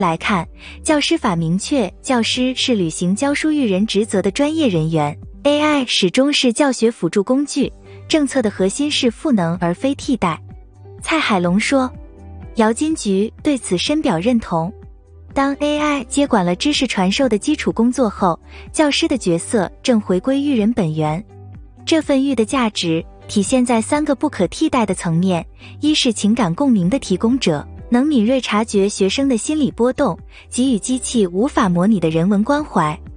来看，教师法明确，教师是履行教书育人职责的专业人员 ，AI 始终是教学辅助工具，政策的核心是赋能而非替代。蔡海龙说。姚金菊对此深表认同。当 AI 接管了知识传授的基础工作后，教师的角色正回归育人本源。这份育的价值体现在3个不可替代的层面：一是情感共鸣的提供者，能敏锐察觉学生的心理波动，给予机器无法模拟的人文关怀；